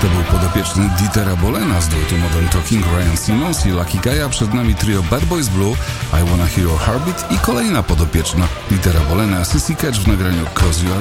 To był podopieczny Dietera Bolena z duetu Modern Talking, Ryan Simmons i Lucky Guy'a. Przed nami trio Bad Boys Blue, I Wanna Hear Your Heartbeat i kolejna podopieczna Dietera Bolena, Sissy Catch w nagraniu 'Cause You Are